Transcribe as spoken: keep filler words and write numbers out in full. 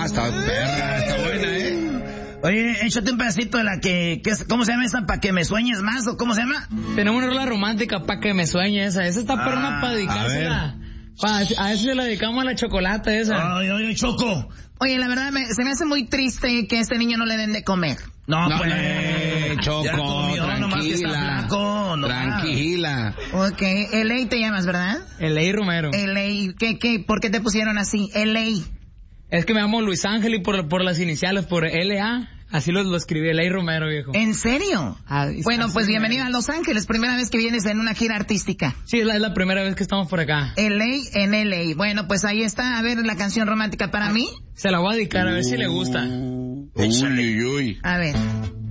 Ah, está perra, está buena, ¿eh? Oye, échate un pedacito de la que, que es- ¿cómo se llama esa? ¿Para que me sueñes más? ¿O cómo se llama? Tenemos una rola romántica para que me sueñe esa. Esa está perrona Ah, para dedicársela. Pa, a eso se la dedicamos a la chocolate esa. Ay, oye, Choco. Oye, la verdad, me- se me hace muy triste que a este niño no le den de comer. No, No, pues. eh, Choco, ya comió, nomás que está tranquila. flaco, nomás. Tranquila. Ok, L A te llamas, ¿verdad? El Ley Romero. L A, ¿qué, qué, ¿por qué te pusieron así? L A. Es que me llamo Luis Ángel y por, por las iniciales, por L A. Así lo, lo escribí, Ley Romero, viejo. ¿En serio? Ah, Bueno, así pues me- bienvenido a Los Ángeles, primera vez que vienes en una gira artística. Sí, es la, es la primera vez que estamos por acá. L A en L A. Bueno, pues ahí está, a ver la canción romántica para mí. Se la voy a dedicar, a ver si le gusta. Uy, uy, uy. A ver.